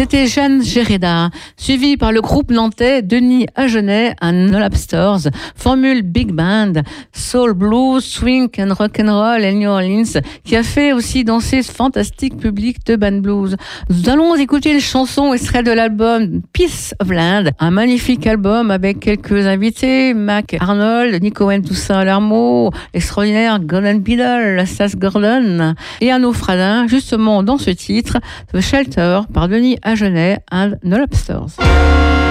C'était Jeanne Géreda, suivie par le groupe nantais Denis Agenet and The Lobsters, formule big band, soul, blues, swing and rock'n'roll et New Orleans, qui a fait aussi danser ce fantastique public de band blues. Nous allons écouter une chanson extraite de l'album Peace of Land, un magnifique album avec quelques invités, Mac Arnold, Nico Wayne Toussaint Lermot, l'extraordinaire Gordon Biddle, Sas Gordon, et Arnaud Fradin, justement dans ce titre, The Shelter par Denis Agenet and The Lobsters.